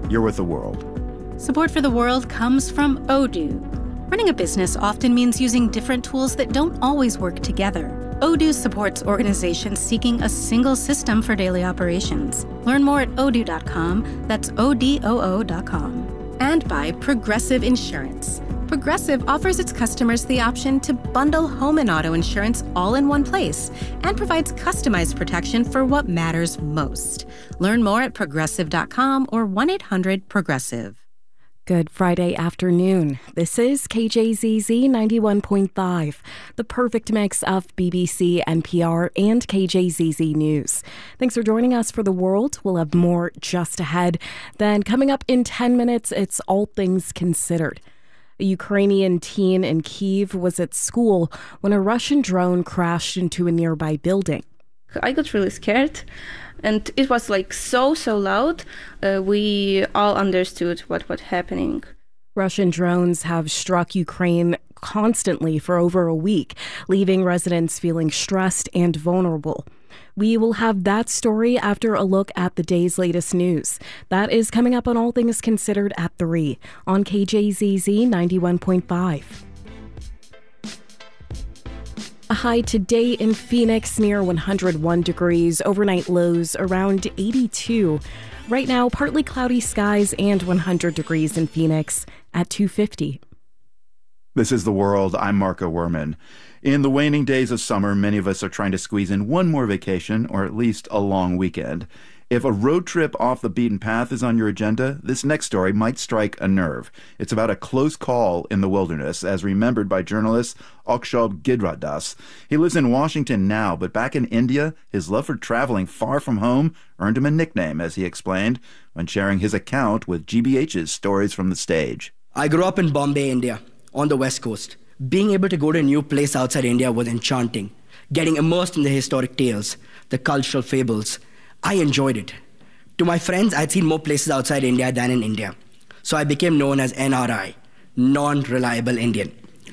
you're with The World. Support for The World comes from Odoo. Running a business often means using different tools that don't always work together. Odoo supports organizations seeking a single system for daily operations. Learn more at odoo.com. That's ODOO.com. And by Progressive Insurance. Progressive offers its customers the option to bundle home and auto insurance all in one place and provides customized protection for what matters most. Learn more at progressive.com or 1-800-PROGRESSIVE. Good Friday afternoon. This is KJZZ 91.5, the perfect mix of BBC, NPR, and KJZZ News. Thanks for joining us for The World. We'll have more just ahead. Then coming up in 10 minutes, it's All Things Considered. A Ukrainian teen in Kyiv was at school when a Russian drone crashed into a nearby building. I got really scared. And it was like so loud. We all understood what was happening. Russian drones have struck Ukraine constantly for over a week, leaving residents feeling stressed and vulnerable. We will have that story after a look at the day's latest news. That is coming up on All Things Considered at 3 on KJZZ 91.5. A high today in Phoenix near 101 degrees, overnight lows around 82. Right now, partly cloudy skies and 100 degrees in Phoenix at 250. This is The World. I'm Marco Werman. In the waning days of summer, many of us are trying to squeeze in one more vacation, or at least a long weekend. If a road trip off the beaten path is on your agenda, this next story might strike a nerve. It's about a close call in the wilderness, as remembered by journalist Akshay Gidradas. He lives in Washington now, but back in India, his love for traveling far from home earned him a nickname, as he explained, when sharing his account with GBH's Stories from the Stage. I grew up in Bombay, India, on the West Coast. Being able to go to a new place outside India was enchanting. Getting immersed in the historic tales, the cultural fables, I enjoyed it. To my friends, I'd seen more places outside India than in India. So I became known as NRI, non-reliable Indian.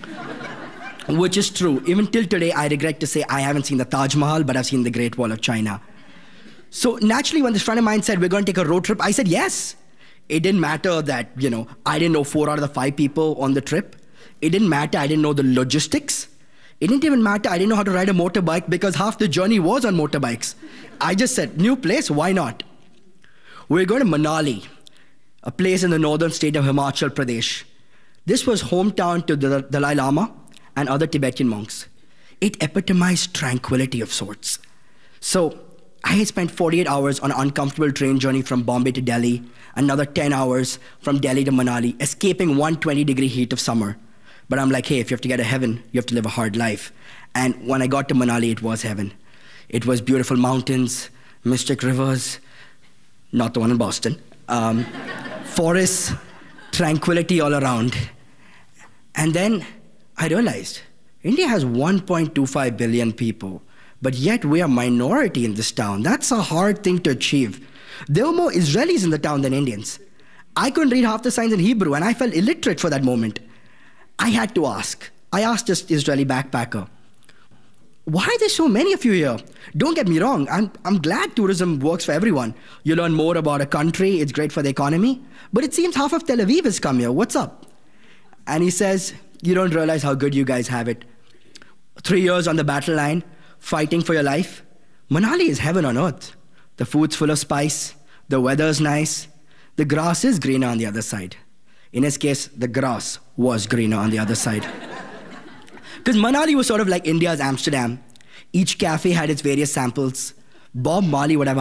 Which is true. Even till today, I regret to say I haven't seen the Taj Mahal, but I've seen the Great Wall of China. So naturally, when this friend of mine said, we're going to take a road trip, I said yes. It didn't matter that, I didn't know 4 out of the 5 people on the trip. It didn't matter, I didn't know the logistics. It didn't even matter, I didn't know how to ride a motorbike because half the journey was on motorbikes. I just said, new place, why not? We're going to Manali, a place in the northern state of Himachal Pradesh. This was hometown to the Dalai Lama and other Tibetan monks. It epitomized tranquility of sorts. So I had spent 48 hours on an uncomfortable train journey from Bombay to Delhi, another 10 hours from Delhi to Manali, escaping 120-degree heat of summer. But I'm like, hey, if you have to get to heaven, you have to live a hard life. And when I got to Manali, it was heaven. It was beautiful mountains, mystic rivers, not the one in Boston, forests, tranquility all around. And then I realized India has 1.25 billion people, but yet we are a minority in this town. That's a hard thing to achieve. There were more Israelis in the town than Indians. I couldn't read half the signs in Hebrew, and I felt illiterate for that moment. I had to ask. I asked this Israeli backpacker, why are there so many of you here? Don't get me wrong, I'm glad tourism works for everyone. You learn more about a country, it's great for the economy, but it seems half of Tel Aviv has come here. What's up? And he says, you don't realize how good you guys have it. 3 years on the battle line, fighting for your life. Manali is heaven on earth. The food's full of spice, the weather's nice, the grass is greener on the other side. In his case, the grass was greener on the other side. Because Manali was sort of like India's Amsterdam. Each cafe had its various samples. Bob Marley would have